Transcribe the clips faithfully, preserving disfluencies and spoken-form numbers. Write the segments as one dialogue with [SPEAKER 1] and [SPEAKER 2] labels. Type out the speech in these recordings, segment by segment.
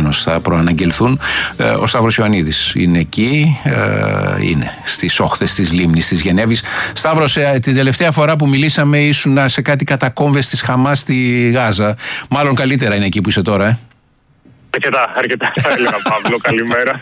[SPEAKER 1] προφανώς θα προαναγγελθούν. Ο Σταύρος Ιωαννίδης είναι εκεί, είναι στις όχθες της λίμνης της Γενέβης. Σταύρος, την τελευταία φορά που μιλήσαμε ήσουν σε κάτι κατακόμβες της Χαμάς στη Γάζα. Μάλλον καλύτερα είναι εκεί που είσαι τώρα, ε.
[SPEAKER 2] Αρκετά, αρκετά θα έλεγα, Παύλο, καλημέρα.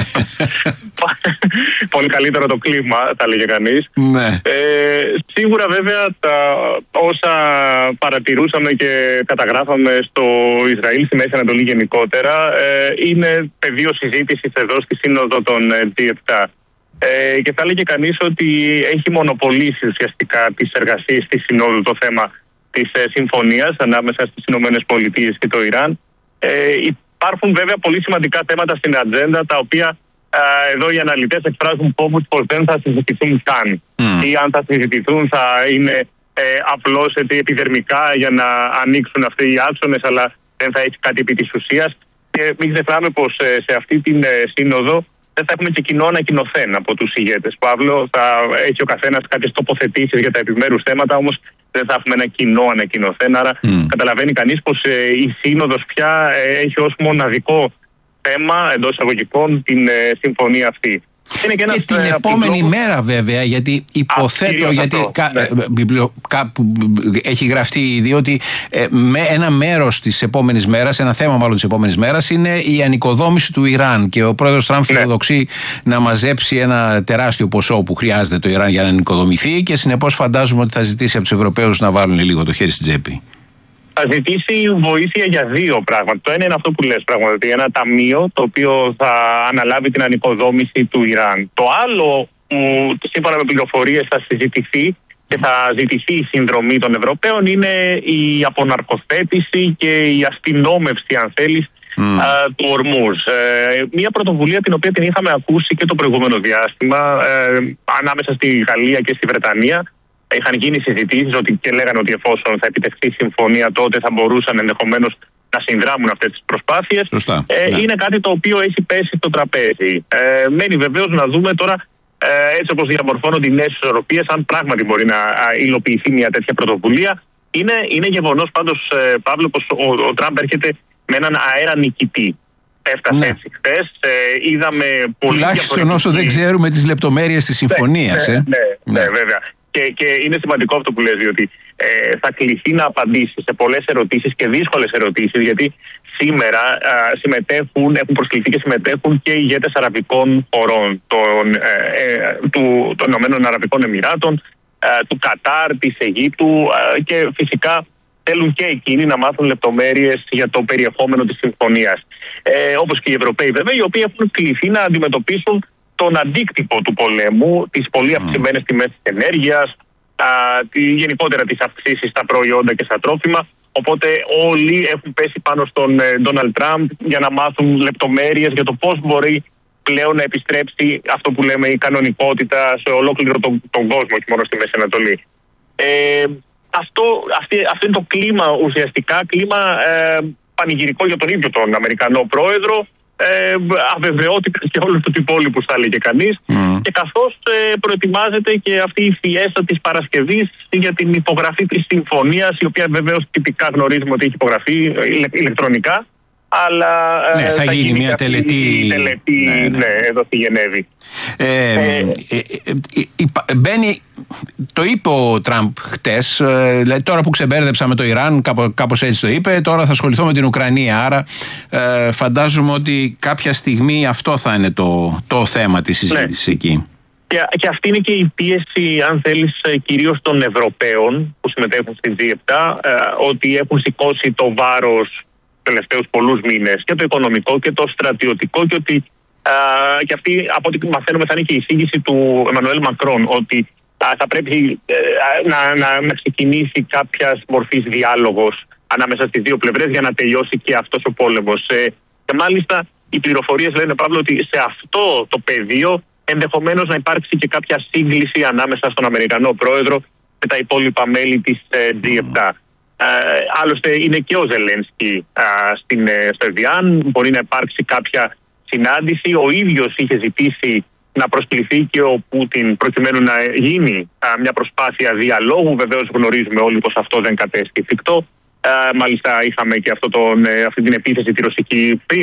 [SPEAKER 2] Πολύ καλύτερο το κλίμα, θα έλεγε κανείς.
[SPEAKER 1] Ναι.
[SPEAKER 2] Ε, σίγουρα βέβαια τα όσα παρατηρούσαμε και καταγράφαμε στο Ισραήλ, στη Μέση Ανατολή γενικότερα, ε, είναι πεδίο συζήτησης εδώ στη Σύνοδο των τζι επτά. Ε, και θα έλεγε κανείς ότι έχει μονοπολίσει ουσιαστικά τις εργασίες της Συνόδου το θέμα της ε, συμφωνίας ανάμεσα στις Ηνωμένες Πολιτείες και το Ιράν. Ε, Υπάρχουν βέβαια πολύ σημαντικά θέματα στην ατζέντα, τα οποία α, εδώ οι αναλυτές εκφράζουν φόβους πως δεν θα συζητηθούν καν. Mm. Ή αν θα συζητηθούν θα είναι ε, απλώς επιδερμικά για να ανοίξουν αυτοί οι άξονες, αλλά δεν θα έχει κάτι επί της ουσίας. Και μην ξεχνάμε πως ε, σε αυτή την ε, σύνοδο δεν θα έχουμε και κοινό ανακοινωθέν από τους ηγέτες. Παύλο, θα έχει ο καθένας κάποιες τοποθετήσεις για τα επιμέρους θέματα, όμως δεν θα έχουμε ένα κοινό ανακοινωθέν. Άρα mm. καταλαβαίνει κανείς πως ε, η Σύνοδος πια ε, έχει ως μοναδικό θέμα, εντός εισαγωγικών, την ε, συμφωνία αυτή.
[SPEAKER 1] Είναι και, και την ε, επόμενη λόγους... μέρα βέβαια, γιατί υποθέτω, γιατί αυτό, κα, ναι. βιβλιο, κάπου έχει γραφτεί ήδη ότι ε, με ένα μέρος της επόμενης μέρας, ένα θέμα μάλλον της επόμενης μέρας, είναι η ανοικοδόμηση του Ιράν, και ο πρόεδρος Τραμπ ναι. φιλοδοξεί να μαζέψει ένα τεράστιο ποσό που χρειάζεται το Ιράν για να ανοικοδομηθεί, και συνεπώς φαντάζομαι ότι θα ζητήσει από τους Ευρωπαίους να βάλουν λίγο το χέρι στην τσέπη.
[SPEAKER 2] Θα ζητήσει βοήθεια για δύο πράγματα. Το ένα είναι αυτό που λες πραγματικά, ένα ταμείο το οποίο θα αναλάβει την ανοικοδόμηση του Ιράν. Το άλλο που σύμφωνα με πληροφορίες θα συζητηθεί και θα ζητηθεί η συνδρομή των Ευρωπαίων είναι η αποναρκοθέτηση και η αστυνόμευση, αν θέλεις, mm. α, του Ορμούζ. Ε, μια πρωτοβουλία την οποία την είχαμε ακούσει και το προηγούμενο διάστημα ε, ανάμεσα στη Γαλλία και στη Βρετανία. Είχαν γίνει συζητήσεις ότι και λέγανε ότι εφόσον θα επιτευχθεί συμφωνία, τότε θα μπορούσαν ενδεχομένως να συνδράμουν αυτές τις προσπάθειες.
[SPEAKER 1] Σωστά,
[SPEAKER 2] ε,
[SPEAKER 1] ναι.
[SPEAKER 2] Είναι κάτι το οποίο έχει πέσει στο τραπέζι. Ε, μένει βεβαίως να δούμε τώρα, ε, έτσι όπως διαμορφώνονται οι νέες ισορροπίες, αν πράγματι μπορεί να υλοποιηθεί μια τέτοια πρωτοβουλία. Είναι, είναι γεγονός πάντως, ε, Παύλο, πως ο, ο Τραμπ έρχεται με έναν αέρα νικητή. Έφτασε ναι. έτσι χθες. Ε, είδαμε πολύ.
[SPEAKER 1] Τουλάχιστον όσο δεν ξέρουμε τις λεπτομέρειες της συμφωνίας.
[SPEAKER 2] Ναι,
[SPEAKER 1] ε.
[SPEAKER 2] ναι, ναι, ναι, βέβαια. Και, και είναι σημαντικό αυτό που λες, διότι ε, θα κληθεί να απαντήσει σε πολλές ερωτήσεις και δύσκολες ερωτήσεις, γιατί σήμερα α, συμμετέχουν, έχουν προσκληθεί και συμμετέχουν και ηγέτες αραβικών χωρών, των, ε, ε, του, των Ηνωμένων Αραβικών Εμιράτων, ε, του Κατάρ, της Αιγύπτου, ε, και φυσικά θέλουν και εκείνοι να μάθουν λεπτομέρειες για το περιεχόμενο της συμφωνίας. Ε, όπως και οι Ευρωπαίοι βέβαια, οι οποίοι έχουν κληθεί να αντιμετωπίσουν τον αντίκτυπο του πολέμου, τις πολύ αυξημένες τιμές της ενέργειας, α, τη, γενικότερα τις αυξήσεις στα προϊόντα και στα τρόφιμα. Οπότε όλοι έχουν πέσει πάνω στον Ντόναλντ Τραμπ για να μάθουν λεπτομέρειες για το πώς μπορεί πλέον να επιστρέψει αυτό που λέμε η κανονικότητα σε ολόκληρο τον, τον κόσμο, όχι μόνο στη Μέση Ανατολή. Ε, αυτό, αυτή, αυτό είναι το κλίμα ουσιαστικά, κλίμα ε, πανηγυρικό για τον ίδιο τον Αμερικανό πρόεδρο. Ε, αβεβαιότητα και όλο το υπόλοιπο, θα έλεγε κανείς. Mm. Και καθώς ε, προετοιμάζεται και αυτή η φιέστα της Παρασκευής για την υπογραφή της συμφωνίας, η οποία βεβαίως τυπικά γνωρίζουμε ότι έχει υπογραφεί ηλε, ηλεκτρονικά, αλλά
[SPEAKER 1] ναι, θα, θα γίνει, γίνει μια τελετή,
[SPEAKER 2] τελετή ναι, ναι. Ναι, εδώ στη Γενέβη.
[SPEAKER 1] Ε, ε, ε, ε, ε, μπαίνει, το είπε ο Τραμπ χτες, ε, δηλαδή τώρα που ξεμπέρδεψα με το Ιράν, κάπως, κάπως έτσι το είπε, τώρα θα ασχοληθώ με την Ουκρανία, άρα ε, φαντάζομαι ότι κάποια στιγμή αυτό θα είναι το, το θέμα της συζήτησης ναι. εκεί.
[SPEAKER 2] Και, και αυτή είναι και η πίεση, αν θέλεις, κυρίως των Ευρωπαίων που συμμετέχουν στην τζι επτά, ε, ότι έχουν σηκώσει το βάρος τελευταίους πολλούς μήνες, και το οικονομικό και το στρατιωτικό, και ότι α, και αυτή, από ό,τι μαθαίνουμε, θα είναι και η εισήγηση του Εμμανουέλ Μακρόν, ότι α, θα πρέπει ε, να, να, να ξεκινήσει κάποια μορφής διάλογος ανάμεσα στις δύο πλευρές για να τελειώσει και αυτός ο πόλεμος. Ε, και μάλιστα οι πληροφορίες λένε, Παύλο, ότι σε αυτό το πεδίο ενδεχομένως να υπάρξει και κάποια σύγκληση ανάμεσα στον Αμερικανό πρόεδρο με τα υπόλοιπα μέλη της ε, τζι επτά. Ε, άλλωστε είναι και ο Ζελένσκι στην, στο Εβιάν, μπορεί να υπάρξει κάποια συνάντηση. Ο ίδιος είχε ζητήσει να προσκληθεί και ο Πούτιν προκειμένου να γίνει α, μια προσπάθεια διαλόγου. Βεβαίως γνωρίζουμε όλοι πως αυτό δεν κατέστη εφικτό. Ε, μάλιστα είχαμε και αυτό τον, αυτή την επίθεση τη ρωσική